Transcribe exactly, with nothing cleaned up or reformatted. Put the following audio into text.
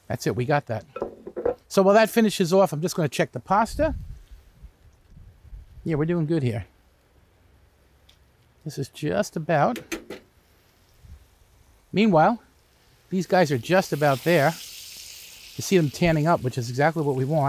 That's it. We got that. So while that finishes off, I'm just going to check the pasta. Yeah, we're doing good here. This is just about. Meanwhile, these guys are just about there. You see them tanning up, which is exactly what we want.